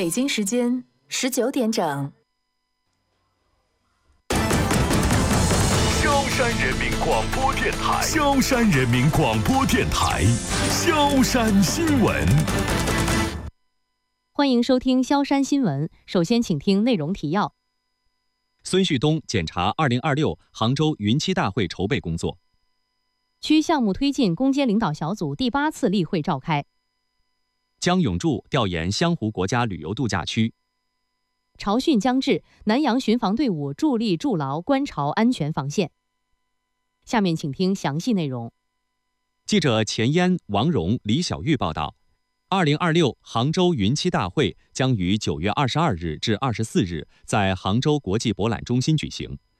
北京时间19点整。 萧山人民广播电台，萧山人民广播电台，萧山新闻。 欢迎收听萧山新闻。首先，请听内容提要。 孙旭东检查2026杭州云栖大会筹备工作。 区项目推进攻坚领导小组第8次例会召开。 江永柱调研湘湖国家旅游度假区。 潮汛将至，南洋巡防队伍助力筑牢观潮安全防线。下面请听详细内容。 记者钱嫣、王蓉、李小玉报道，2026杭州云栖大会将于9月22日至24日在杭州国际博览中心举行，